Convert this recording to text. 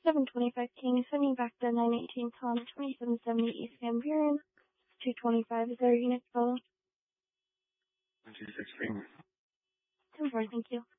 725 King, sending back the 918 Tom, 2770 East Van Buren, 225. Is there a unit phone? 126 Fremont. 10-4, thank you.